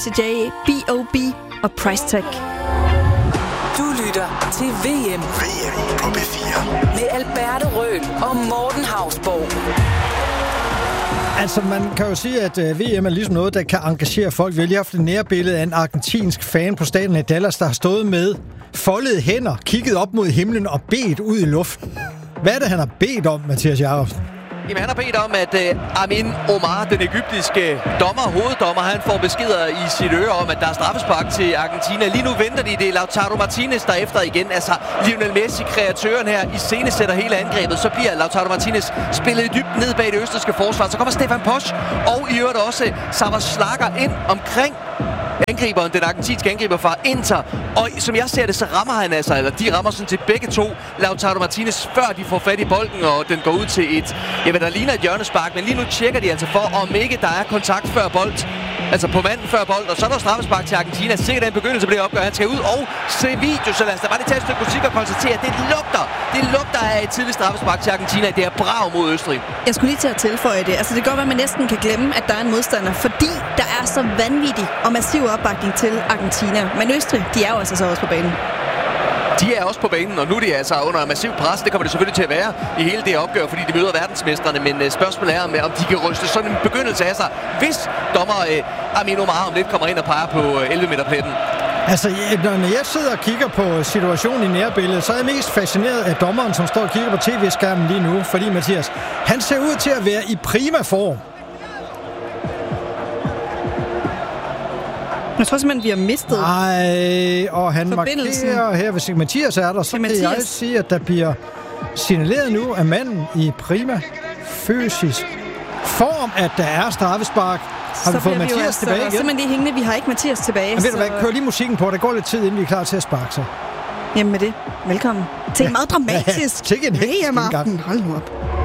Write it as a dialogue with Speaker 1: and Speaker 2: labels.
Speaker 1: CJ, B.O.B. og Price Tag.
Speaker 2: Du lytter til VM
Speaker 3: på B4
Speaker 2: med Alberte Røhl og Morten Hausborg.
Speaker 4: Altså, man kan jo sige, at VM er ligesom noget, der kan engagere folk. Vi har lige haft et nærbillede af en argentinsk fan på stadion i Dallas, der har stået med foldede hænder, kigget op mod himlen og bedt ud i luften. Hvad er det, han har bedt om, Mathias Jacobsen?
Speaker 5: Jamen, han har bedt om, at Amin Omar, den egyptiske hoveddommer, han får beskeder i sit øre om, at der er straffespark til Argentina. Lige nu venter de, det er Lautaro Martinez, der efter igen. Altså, Lionel Messi, kreatøren her, iscenesætter hele angrebet. Så bliver Lautaro Martinez spillet i dybden ned bag det østrigske forsvar. Så kommer Stefan Posch og i øvrigt også Sava Schlager ind omkring angriberen, den argentinske angriber fra Inter. Og som jeg ser det, så rammer han altså, eller de rammer sådan til begge to Lautaro Martinez, før de får fat i bolden, og den går ud til et, der ligner et hjørnespark. Men lige nu tjekker de altså for, om ikke der er kontakt før bold. Altså på manden før bold, og så er der straffespark til Argentina. Sikkert en begyndelse på det opgør. Han skal ud og se video, så lad os da bare lige tage et stykke musik og konstatere, at det lugter af et tidligt straffespark til Argentina. Det er brag mod Østrig.
Speaker 1: Jeg skulle lige til at tilføje det. Altså det går godt, at man næsten kan glemme, at der er en modstander, fordi der er så vanvittig og massiv opbakning til Argentina. Men Østrig, de er jo altså så også på banen.
Speaker 5: De er også på banen, og nu er de altså under massiv pres. Det kommer det selvfølgelig til at være i hele det opgør, fordi de møder verdensmestrene. Men spørgsmålet er, om de kan ryste sådan en begyndelse af sig, hvis dommer Amin Omar om lidt kommer ind og peger på 11-meterpletten.
Speaker 4: Altså, når jeg sidder og kigger på situationen i nærbilledet, så er jeg mest fascineret af dommeren, som står og kigger på tv-skærmen lige nu. Fordi Mathias, han ser ud til at være i prima form.
Speaker 1: Jeg tror simpelthen, vi har mistet
Speaker 4: og han markerer her, hvis Mathias er der, så kan jeg sige, at der bliver signaleret nu af manden i prima fysisk form, at der er straffespark. Har vi fået Mathias tilbage igen?
Speaker 1: Simpelthen lige hængende, vi har ikke Mathias tilbage.
Speaker 4: Men ved du hvad, kør lige musikken på, der går lidt tid, inden vi er klar til at sparke sig.
Speaker 1: Jamen med det, velkommen til en meget dramatisk
Speaker 4: VM-aften.
Speaker 1: Hold nu op.